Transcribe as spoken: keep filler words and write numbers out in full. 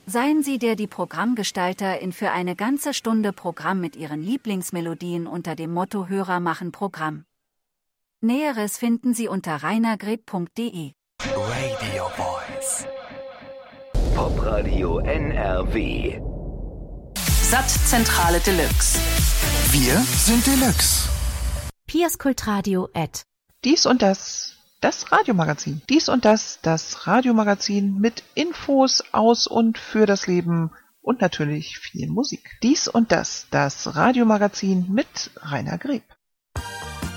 Seien Sie der die Programmgestalter in für eine ganze Stunde Programm mit Ihren Lieblingsmelodien unter dem Motto Hörer machen Programm. Näheres finden Sie unter rainergreb punkt de. Radio Voice. Popradio N R W. Sattzentrale Deluxe. Wir sind Deluxe. Piers Kultradio at. Dies und das. Das Radiomagazin. Dies und das, das Radiomagazin mit Infos aus und für das Leben und natürlich viel Musik. Dies und das, das Radiomagazin mit Rainer Greb.